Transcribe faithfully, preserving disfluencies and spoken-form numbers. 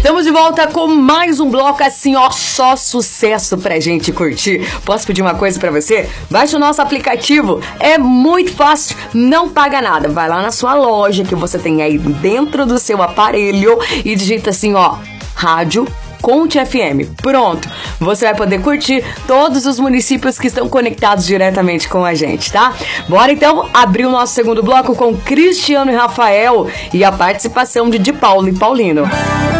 Estamos de volta com mais um bloco assim, ó, só sucesso pra gente curtir. Posso pedir uma coisa pra você? Baixe o nosso aplicativo, é muito fácil, não paga nada. Vai lá na sua loja que você tem aí dentro do seu aparelho e digita assim, ó, rádio Conte F M. Pronto, você vai poder curtir todos os municípios que estão conectados diretamente com a gente, tá? Bora então abrir o nosso segundo bloco com Cristiano e Rafael e a participação de Di Paulo e Paulino.